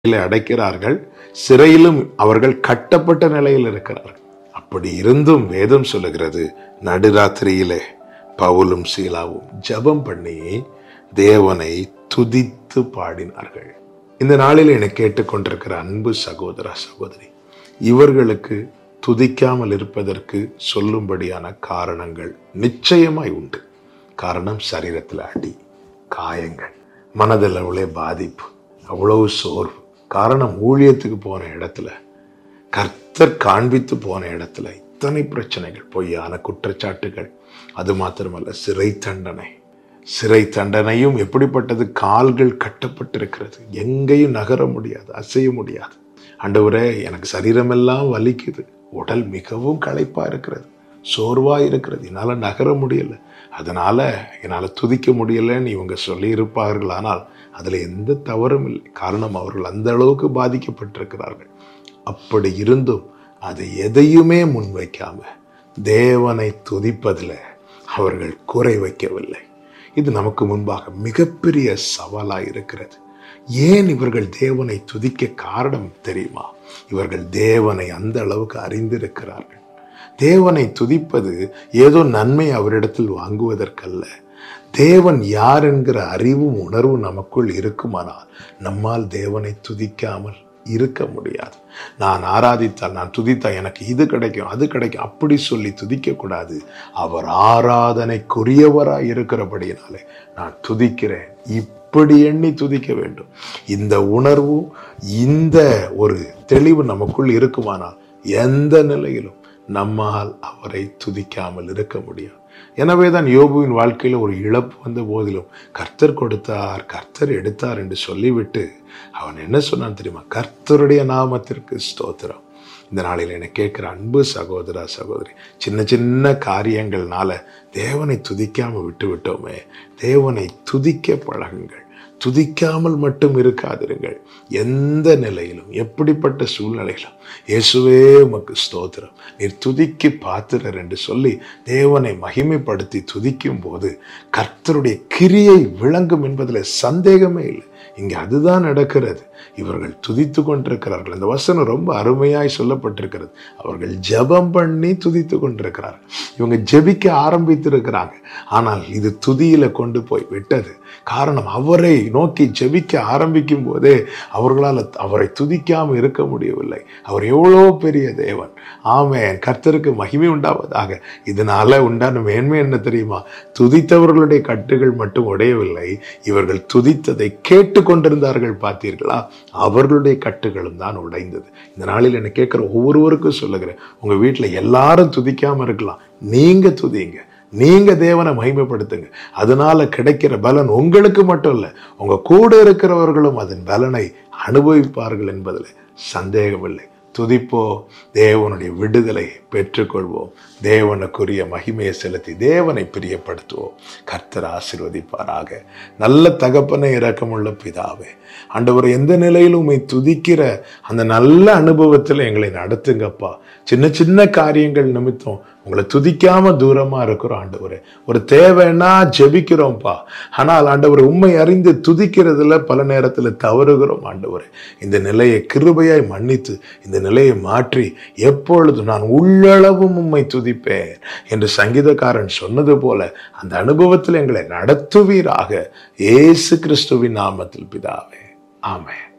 அடைக்கிறார்கள், சிறையிலும் அவர்கள் கட்டப்பட்ட நிலையில் இருக்கிறார்கள். அப்படி இருந்தும் வேதம் சொல்லுகிறது, நடுராத்திரியிலே பவுலும் சீலாவும் ஜெபம் பண்ணி தேவனை துதித்து பாடினார்கள். இந்த நாளில் என்னை கேட்டுக்கொண்டிருக்கிற அன்பு சகோதர சகோதரி, இவர்களுக்கு துதிக்காமல் இருப்பதற்கு சொல்லும்படியான காரணங்கள் நிச்சயமாய் உண்டு. காரணம், சரீரத்தில் அடி, காயங்கள், மனதளவுலே பாதிப்பு, அவ்வளவு சோர்வு. காரணம், ஊழியத்துக்கு போன இடத்துல, கர்த்தர் காண்பித்து போன இடத்துல இத்தனை பிரச்சனைகள், பொய்யான குற்றச்சாட்டுகள். அது மாத்திரமல்ல, சிறை தண்டனையும் எப்படிப்பட்டது? கால்கள் கட்டப்பட்டிருக்கிறது, எங்கேயும் நகர முடியாது, அசைய முடியாது. ஆண்டவரே, எனக்கு சரீரமெல்லாம் வலிக்குது, உடல் மிகவும் களைப்பா இருக்கிறது, சோர்வா இருக்கிறது, என்னால நகர முடியல, அதனால என்னால துதிக்க முடியலன்னு இவங்க சொல்லி இருப்பார்கள். ஆனால் அதுல எந்த தவறும் இல்லை. காரணம், அவர்கள் அந்த அளவுக்கு பாதிக்கப்பட்டிருக்கிறார்கள். அப்படி இருந்தும் அதை எதையுமே முன்வைக்காம தேவனை துதிப்பதில் அவர்கள் குறை வைக்கவில்லை. இது நமக்கு முன்பாக மிகப்பெரிய சவாலாக இருக்கிறது. ஏன் இவர்கள் தேவனை துதிக்க காரணம் தெரியுமா? இவர்கள் தேவனை அந்த அளவுக்கு அறிந்திருக்கிறார்கள். தேவனை துதிப்பது ஏதோ நன்மை அவரிடத்தில் வாங்குவதற்கல்ல. தேவன் யார் என்கிற அறிவும் உணர்வும் நமக்குள் இருக்குமானால் நம்மால் தேவனை துதிக்காமல் இருக்க முடியாது. நான் ஆராதித்தால், நான் துதித்தால் எனக்கு இது கிடைக்கும், அது கிடைக்கும், அப்படி சொல்லி துதிக்க கூடாது. அவர் ஆராதனைக்குரியவராய் இருக்கிறபடியினாலே நான் துதிக்கிறேன், இப்படி எண்ணி துதிக்க வேண்டும். இந்த உணர்வு, இந்த ஒரு தெளிவு நமக்குள் இருக்குமானால் எந்த நிலையிலும் நம்மால் அவரை துதிக்காமல் இருக்க முடியும். எனவேதான் யோபுவின் வாழ்க்கையில ஒரு இழப்பு வந்த போதிலும் கர்த்தர் கொடுத்தார், கர்த்தர் எடுத்தார் என்று சொல்லிவிட்டு அவன் என்ன சொன்னான் தெரியுமா? கர்த்தருடைய நாமத்திற்கு ஸ்தோத்திரம். இந்த நாளில் என்னை கேட்கிற அன்பு சகோதரா சகோதரி, சின்ன சின்ன காரியங்கள்னால தேவனை துதிக்காம விட்டு விட்டோமே. தேவனை துதிக்க பழகுங்கள். துதிக்காமல் மட்டும் இருக்காதிருங்கள். எந்த நிலையிலும், எப்படிப்பட்ட சூழ்நிலையிலும், இயேசுவே உமக்கு ஸ்தோத்திரம், நீர் துதிக்கு பாத்திரர் என்று சொல்லி தேவனை மகிமைப்படுத்தி துதிக்கும் போது கர்த்தருடைய கிரியை விளங்கும் என்பதில் சந்தேகமே இல்லை. இங்கே அதுதான் நடக்கிறது. இவர்கள் துதித்து கொண்டிருக்கிறார்கள். இந்த வசனம் ரொம்ப அருமையாய் சொல்லப்பட்டிருக்கிறது. அவர்கள் ஜெபம் பண்ணி துதித்து கொண்டிருக்கிறார்கள். இவங்க ஜெபிக்க ஆரம்பித்திருக்கிறாங்க. ஆனால் இது துதியில கொண்டு போய் விட்டது. காரணம், அவரை நோக்கி ஜெபிக்க ஆரம்பிக்கும் போதே அவர்களால் அவரை துதிக்காமல் இருக்க முடியவில்லை. அவர் எவ்வளோ பெரிய தேவன். ஆமென், கர்த்தருக்கு மகிமை உண்டாவதாக. இதனால உண்டான மேன்மை என்ன தெரியுமா? துதித்தவர்களுடைய கட்டுகள் மட்டும் உடையவில்லை, இவர்கள் துதித்ததை கேட்டு கொண்டிருந்தார்கள். பார்த்தீர்களா? அவர்களுடைய கட்டுகளும் தான் உடைந்தது. இந்த நாளில் என்ன கேட்கிற ஒவ்வொருவருக்கும் சொல்லுகிறேன், உங்க வீட்டுல எல்லாரும் துதிக்காம இருக்கலாம், நீங்க துதிங்க, நீங்க தேவனை மகிமைப்படுத்துங்க. அதனால கிடைக்கிற பலன் உங்களுக்கு மட்டும் இல்ல, உங்க கூட இருக்கிறவர்களும் அதன் பலனை அனுபவிப்பார்கள் என்பதில் சந்தேகமில்லை. துதிப்போ, தேவனுடைய விடுதலை பெற்றுக்கொள்வோம், தேவனுக்குரிய மகிமையை செலுத்தி தேவனை பிரியப்படுத்துவோம். கர்த்தர் ஆசீர்வதிப்பாராக. நல்ல தகப்பனை, இரக்கமுள்ள பிதாவே, ஆண்டவர், எந்த நிலையிலும் உம்மை துதிக்கிற அந்த நல்ல அனுபவத்தில் எங்களை நடத்துங்கப்பா. சின்ன சின்ன காரியங்கள் நிமித்தம் உங்களை துதிக்காம தூரமா இருக்கிறோம் ஆண்டவரே. ஒரு தேவைன்னா ஜெபிக்கிறோம்ப்பா, ஆனால் ஆண்டவரை உம்மை அறிந்து துதிக்கிறதுல பல நேரத்தில் தவறுகிறோம் ஆண்டவரே. இந்த நிலையை கிருபையாய் மன்னித்து இந்த நிலையை மாற்றி எப்பொழுதும் நான் உள்ளளவும் உம்மை துதிப்பேன் என்று சங்கீதக்காரன் சொன்னது போல அந்த அனுபவத்தில் எங்களை நடத்துவீராக. இயேசு கிறிஸ்துவின் நாமத்தில் பிதாவே, ஆமென்.